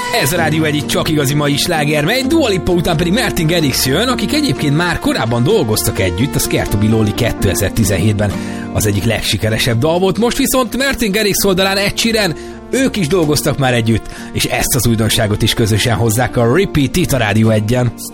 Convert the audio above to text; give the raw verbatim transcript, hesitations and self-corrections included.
Ez a Rádió egyik csak igazi mai sláger, mely Dua Lipa után pedig Martin Garrix jön, akik egyébként már korábban dolgoztak együtt, a Scared to be Lonely kétezer-tizenhétben az egyik legsikeresebb dal volt, most viszont Martin Garrix oldalán Ed Sheeran, ők is dolgoztak már együtt, és ezt az újdonságot is közösen hozzák a Repeat itt a Rádió egyen.